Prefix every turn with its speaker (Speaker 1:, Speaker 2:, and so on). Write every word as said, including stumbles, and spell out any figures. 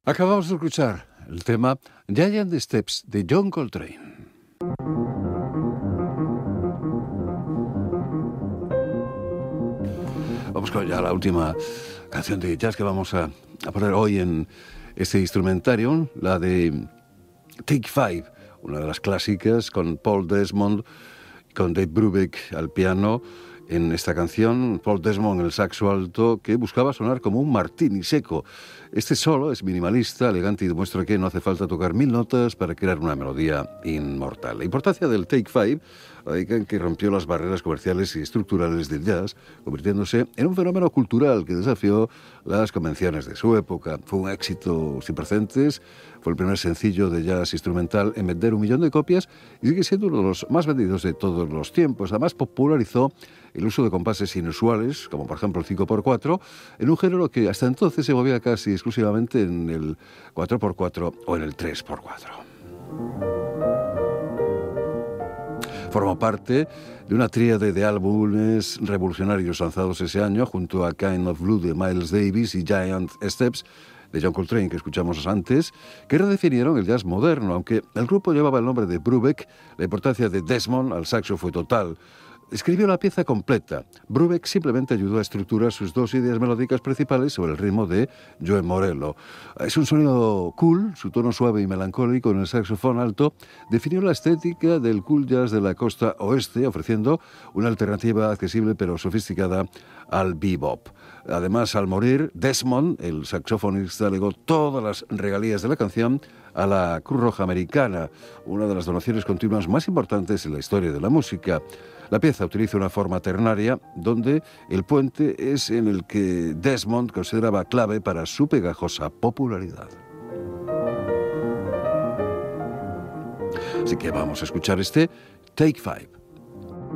Speaker 1: Acabamos de escuchar el tema Giant Steps de John Coltrane. Vamos con ya la última canción de jazz que vamos a, a poner hoy en este instrumentario, la de Take Five, una de las clásicas, con Paul Desmond, con Dave Brubeck al piano. En esta canción, Paul Desmond en el saxo alto, que buscaba sonar como un martini seco. Este solo es minimalista, elegante y demuestra que no hace falta tocar mil notas para crear una melodía inmortal. La importancia del Take Five radica en que rompió las barreras comerciales y estructurales del jazz, convirtiéndose en un fenómeno cultural que desafió las convenciones de su época. Fue un éxito sin precedentes, fue el primer sencillo de jazz instrumental en vender un millón de copias y sigue siendo uno de los más vendidos de todos los tiempos. Además, popularizó el uso de compases inusuales, como por ejemplo el cinco por cuatro, en un género que hasta entonces se movía casi exclusivamente en el cuatro por cuatro o en el tres por cuatro. Formó parte de una tríade de álbumes revolucionarios lanzados ese año, junto a Kind of Blue de Miles Davis y Giant Steps de John Coltrane, que escuchamos antes, que redefinieron el jazz moderno. Aunque el grupo llevaba el nombre de Brubeck, la importancia de Desmond al saxo fue total. Escribió la pieza completa. Brubeck simplemente ayudó a estructurar sus dos ideas melódicas principales sobre el ritmo de Joe Morello. Es un sonido cool, su tono suave y melancólico en el saxofón alto definió la estética del cool jazz de la costa oeste, ofreciendo una alternativa accesible pero sofisticada al bebop. Además, al morir, Desmond, el saxofonista, legó todas las regalías de la canción a la Cruz Roja Americana, una de las donaciones continuas más importantes en la historia de la música. La pieza utiliza una forma ternaria, donde el puente es en el que Desmond consideraba clave para su pegajosa popularidad. Así que vamos a escuchar este Take Five.